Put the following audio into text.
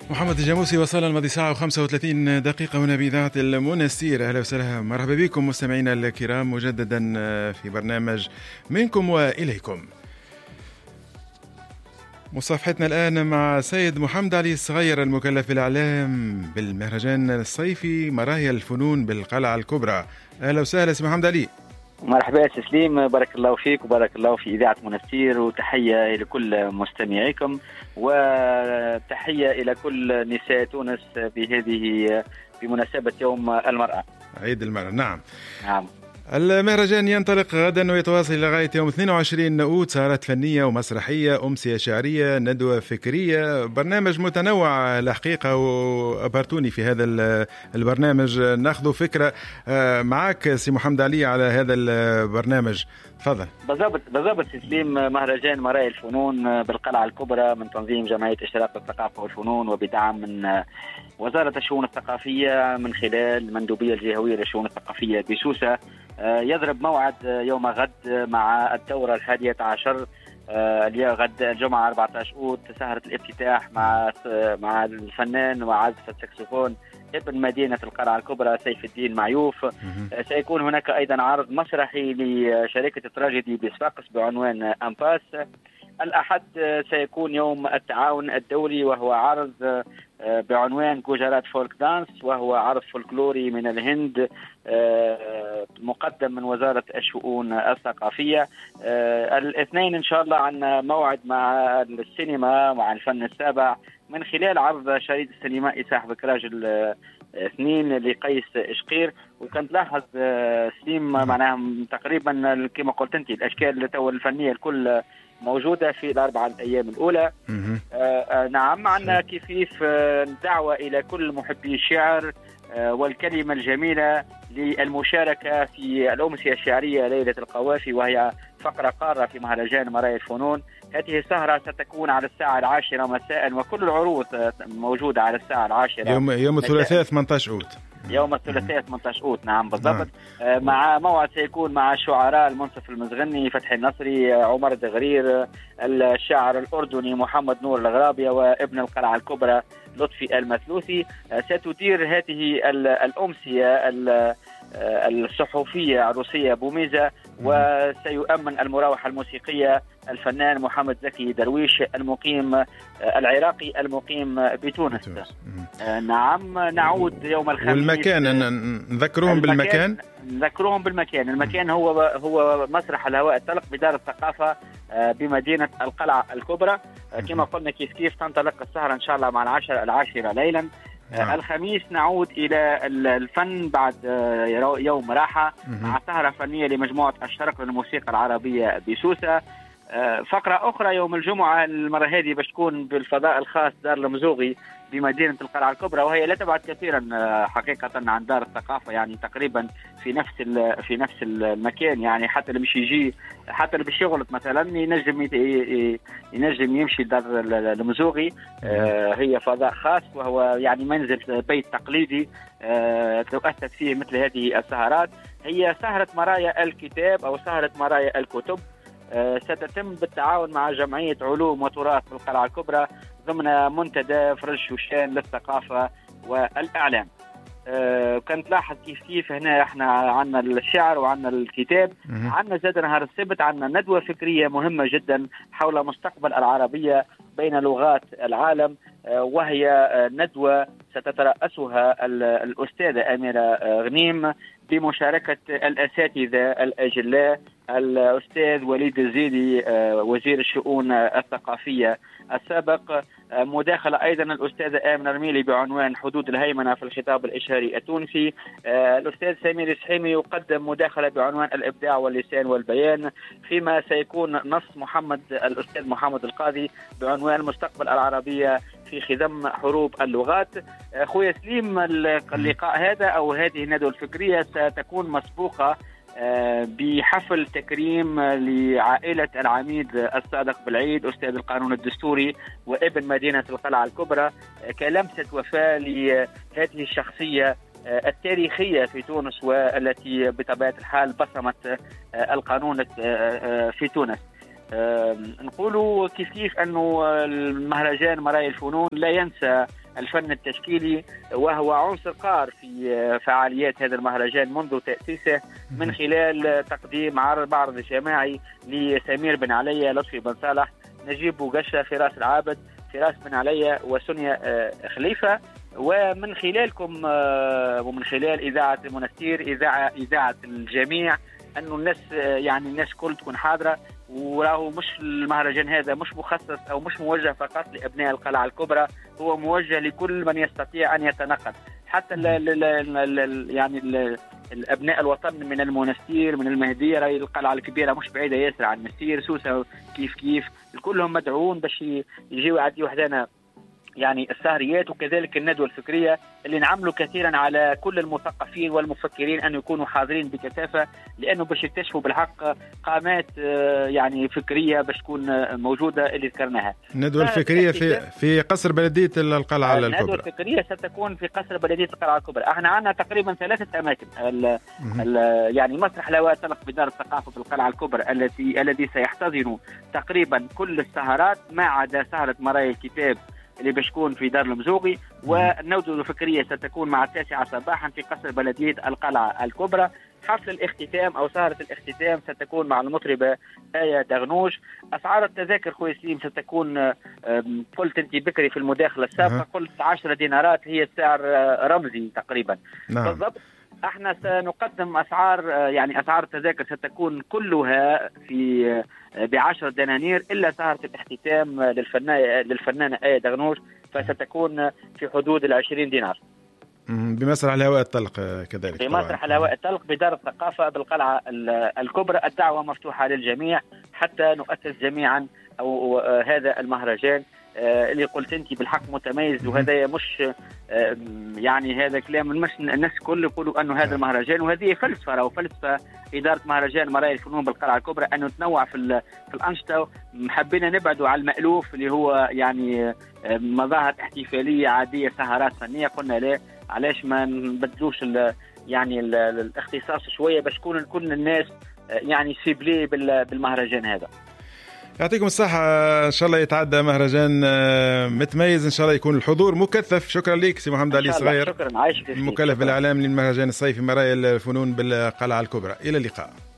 محمد الجاموسي وصل الماضي ساعة و35 دقيقة هنا بإذاعة المنستير. أهلا وسهلا، مرحبا بكم مستمعينا الكرام مجددا في برنامج منكم وإليكم. مصافحتنا الآن مع سيد محمد علي الصغير المكلف بالإعلام بالمهرجان الصيفي مراهي الفنون بالقلعة الكبرى. أهلا وسهلا سي محمد علي. مرحبا سليم، بارك الله فيك وبارك الله في إذاعة منستير، وتحية إلى كل مستمعيكم وتحية إلى كل نساء تونس بمناسبة يوم المرأة، عيد المرأة. نعم. نعم. المهرجان ينطلق غدا ويتواصل لغاية يوم 22 أوت. سهرات فنية ومسرحية، أمسية شعرية، ندوة فكرية، برنامج متنوع الحقيقة. وأبرتوني في هذا البرنامج ناخذ فكرة معك سي محمد علي على هذا البرنامج. تفضل. بالضبط سليم، مهرجان مراهي الفنون بالقلعة الكبرى من تنظيم جمعية اشتراك الثقافة والفنون وبدعم من وزارة الشؤون الثقافية من خلال المندوبية الجهوية للشؤون الثقافية بسوسة. يضرب موعد يوم غد مع الدورة 11 غد الجمعة 14 أوت، سهرة الافتتاح مع الفنان وعازف السكسفون ابن مدينة القلعة الكبرى سيف الدين معيوف. سيكون هناك أيضا عرض مسرحي لشركة التراجيدي بصفاقس بعنوان أمباس. الأحد سيكون يوم التعاون الدولي، وهو عرض بعنوان جوجرات فولك دانس، وهو عرض فولكلوري من الهند مقدم من وزارة الشؤون الثقافية. الاثنين إن شاء الله عندنا موعد مع السينما مع الفن السابع من خلال عرض شريط السينمائي صاحب كراج اثنين لقيس إشقير. وكنت لاحظ سليم معناها تقريبا كما قلت انت الاشكال الفنيه الكل موجوده في الاربع الايام الاولى. نعم، عندنا كيف دعوه الى كل محبي الشعر والكلمه الجميله للمشاركه في الامسيه الشعريه ليله القوافي، وهي فقره قاره في مهرجان مراهي الفنون. هذه السهرة ستكون على الساعة 10 مساء، وكل العروض موجودة على الساعة 10 يوم الثلاثاء 18 أوت. يوم الثلاثاء 18 أوت، نعم بالضبط. مع موعد سيكون مع الشعراء المنصف المزغني، فتحي النصري، عمر الدغرير، الشاعر الأردني محمد نور الغرابية، وابن القلعة الكبرى لطفي المثلوثي. ستدير هذه الأمسية الصحفية عروسية بوميزة، وسيؤمن المراوحة الموسيقية الفنان محمد زكي درويش العراقي المقيم بتونس. نعم. نعود يوم الخميس. والمكان نذكرهم بالمكان. المكان هو مسرح الهواء الطلق بدار الثقافة بمدينة القلعة الكبرى. كما قلنا كيف تنطلق السهرة إن شاء الله مع 10 ليلا. الخميس نعود إلى الفن بعد يوم راحة مع سهرة فنية لمجموعة الشرق للموسيقى العربية بسوسة. فقرة أخرى يوم الجمعة، المرة هذه باش تكون بالفضاء الخاص دار المزوغي بمدينة القلعة الكبرى، وهي لا تبعد كثيرا حقيقة عن دار الثقافة، يعني تقريبا في نفس المكان. يعني حتى اللي مش يجي، حتى اللي بيشغل مثلا ينجم يمشي دار المزوغي. هي فضاء خاص، وهو يعني منزل بيت تقليدي تؤسس فيه مثل هذه السهرات. هي سهرة مرايا الكتاب أو سهرة مرايا الكتب، ستتم بالتعاون مع جمعية علوم وتراث القلعة الكبرى ضمن منتدى فرج شوشان للثقافة والإعلام. كنت لاحظ كيف هنا احنا عندنا الشعر وعندنا الكتاب. عندنا زاد نهار السبت عندنا ندوة فكرية مهمة جدا حول مستقبل العربية بين لغات العالم، وهي ندوة ستترأسها الأستاذة أميرة غنيم بمشاركة الأساتذة الأجلاء الأستاذ وليد الزيدي وزير الشؤون الثقافية السابق، مداخلة أيضا الأستاذة آمنة رميلي بعنوان حدود الهيمنة في الخطاب الإشاري التونسي، الأستاذ سمير السحيمي يقدم مداخلة بعنوان الإبداع واللسان والبيان، فيما سيكون نص الأستاذ محمد القاضي بعنوان مستقبل العربية في خضم حروب اللغات. أخوي سليم، اللقاء هذا أو هذه الندوة الفكرية ستكون مسبوقة بحفل تكريم لعائلة العميد الصادق بالعيد أستاذ القانون الدستوري وابن مدينة القلعة الكبرى، كلمسة وفاة لهذه الشخصية التاريخية في تونس والتي بطبيعة الحال بصمت القانون في تونس. نقولوا كيف أنه المهرجان مرايا الفنون لا ينسى الفن التشكيلي، وهو عنصر قار في فعاليات هذا المهرجان منذ تأسيسه، من خلال تقديم معرض جماعي لسمير بن علي، لطفي بن صالح، نجيب بوغشة، فراس العابد، فراس بن علي، وسونيا خليفة. ومن خلالكم ومن خلال إذاعة المنستير، إذاعة الجميع، أنه الناس يعني الناس كل تكون حاضرة. وراهو مش المهرجان هذا مش مخصص أو مش موجه فقط لأبناء القلعة الكبرى، هو موجه لكل من يستطيع أن يتنقل، حتى يعني الأبناء الوطن من المنستير، من المهدية. راهي القلعة الكبيرة مش بعيدة ياسر عن المنستير، سوسة كيف كلهم مدعوون باش يجيوا يعديوا وحدنا يعني السهريات، وكذلك الندوة الفكرية اللي نعملوا كثيرا على كل المثقفين والمفكرين أن يكونوا حاضرين بكثافة، لأنه باش يكتشفوا بالحق قامات يعني فكرية باش تكون موجودة اللي ذكرناها. الندوة الفكرية في قصر بلدية القلعة الكبرى. الندوة الفكرية ستكون في قصر بلدية القلعة الكبرى. احنا عندنا تقريبا 3 أماكن، يعني مسرح لواء طلق بدار الثقافة بالقلعة الكبرى الذي سيحتضن تقريبا كل السهرات ما عدا سهرة مرايا الكتاب اللي بتكون في دار المزوغي، والندوة الفكرية ستكون مع 9 صباحا في قصر بلدية القلعة الكبرى. حفل الاختتام أو سهرة الاختتام ستكون مع المطربة آية دغنوش. أسعار التذاكر خوي سليم ستكون قلت أنت بكري في المداخلة السابقة، قلت 10 دينارات هي السعر رمزي تقريبا. نعم. بالضبط. احنا سنقدم أسعار، يعني أسعار التذاكر ستكون كلها في ب10 دنانير، إلا سهرة الاختتام للفنانة آية دغنوش فستكون في حدود 20 دينار. بمسرح الهواء الطلق كذلك. بمسرح الهواء الطلق بدار الثقافة بالقلعة الكبرى. الدعوة مفتوحة للجميع حتى نؤسس جميعا أو هذا المهرجان اللي قلت انت بالحق متميز. وهذا مش يعني هذا كلام مش الناس كل يقولوا انه هذا المهرجان، وهذه فلسفه او فلسفه اداره مهرجان مرايا الفنون بالقلعه الكبرى انه تنوع في الانشطه. حبينا نبعدوا على المألوف اللي هو يعني مظاهر احتفاليه عاديه، سهرات فنيه. قلنا لا، علاش ما نبدلوش يعني الاختصاص شويه باش تكون كل الناس يعني سيبلي بالمهرجان هذا. يعطيكم الصحة، إن شاء الله يتعدى مهرجان متميز، إن شاء الله يكون الحضور مكثف. شكرا لك سي محمد علي صغير، شكرا، عايشك، المكلف بالإعلام للمهرجان الصيفي مرايا الفنون بالقلعة الكبرى. إلى اللقاء.